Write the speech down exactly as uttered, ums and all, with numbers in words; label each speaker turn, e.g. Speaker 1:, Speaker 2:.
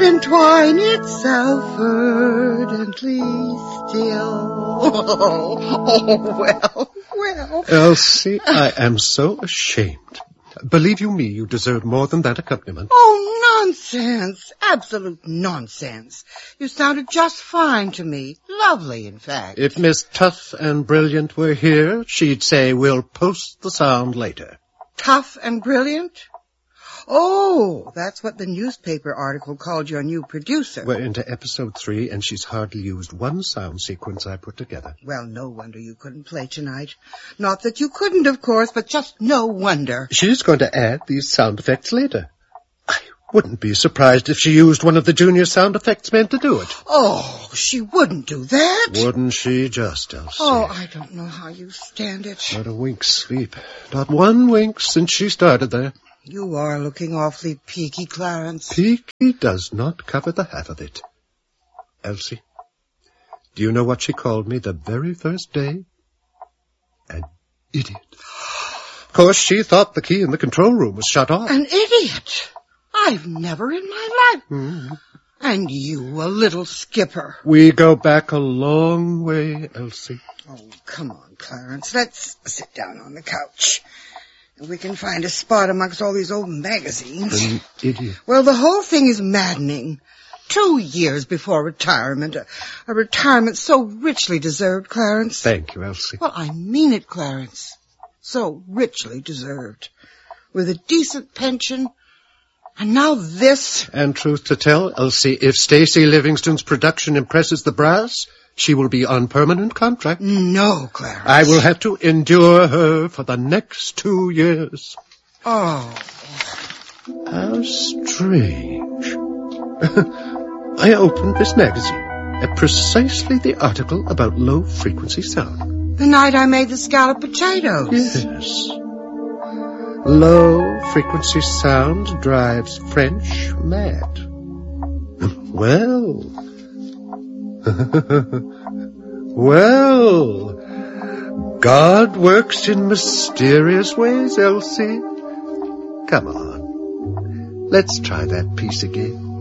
Speaker 1: entwine itself ardently still. Oh, oh, well, well.
Speaker 2: Elsie, I am so ashamed. Believe you me, you deserve more than that accompaniment.
Speaker 1: Oh, nonsense. Absolute nonsense. You sounded just fine to me. Lovely, in fact.
Speaker 2: If Miss Tough and Brilliant were here, she'd say we'll post the sound later.
Speaker 1: Tough and Brilliant? Oh, that's what the newspaper article called your new producer.
Speaker 2: We're into episode three, and she's hardly used one sound sequence I put together.
Speaker 1: Well, no wonder you couldn't play tonight. Not that you couldn't, of course, but just no wonder.
Speaker 2: She's going to add these sound effects later. I wouldn't be surprised if she used one of the junior sound effects men to do it.
Speaker 1: Oh, she wouldn't do that.
Speaker 2: Wouldn't she just, Elsie?
Speaker 1: Oh, I don't know how you stand it.
Speaker 2: Not a wink's sleep. Not one wink since she started there.
Speaker 1: You are looking awfully peaky, Clarence.
Speaker 2: Peaky does not cover the half of it. Elsie, do you know what she called me the very first day? An idiot. Of course, she thought the key in the control room was shut off.
Speaker 1: An idiot? I've never in my life.
Speaker 2: Mm-hmm.
Speaker 1: And you, a little skipper.
Speaker 2: We go back a long way, Elsie.
Speaker 1: Oh, come on, Clarence. Let's sit down on the couch. We can find a spot amongst all these old magazines.
Speaker 2: An idiot.
Speaker 1: Well, the whole thing is maddening. Two years before retirement. A, a retirement so richly deserved, Clarence.
Speaker 2: Thank you, Elsie.
Speaker 1: Well, I mean it, Clarence. So richly deserved. With a decent pension. And now this.
Speaker 2: And truth to tell, Elsie, if Stacey Livingston's production impresses the brass, she will be on permanent contract.
Speaker 1: No, Clarence.
Speaker 2: I will have to endure her for the next two years.
Speaker 1: Oh.
Speaker 2: How strange. I opened this magazine at precisely the article about low-frequency sound.
Speaker 1: The night I made the scalloped potatoes.
Speaker 2: Yes. Low-frequency sound drives French mad. Well... Well, God works in mysterious ways, Elsie. Come on, let's try that piece again.